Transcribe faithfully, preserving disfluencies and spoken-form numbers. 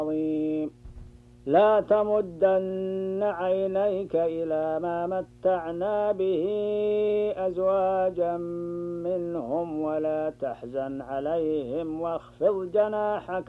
عظيم لا تمدن عينيك إلى ما متعنا به أزواجا منهم ولا تحزن عليهم واخفض جناحك